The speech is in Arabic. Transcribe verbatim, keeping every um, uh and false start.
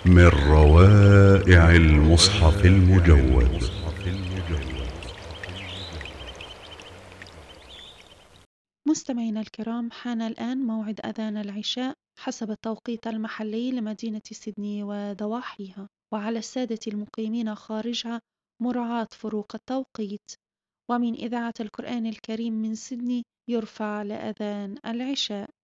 من روائع المصحف المجود. مستمعينا الكرام، حان الآن موعد أذان العشاء حسب التوقيت المحلي لمدينة سيدني وضواحيها، وعلى السادة المقيمين خارجها مراعاة فروق التوقيت. ومن إذاعة القرآن الكريم من سيدني يرفع لأذان العشاء.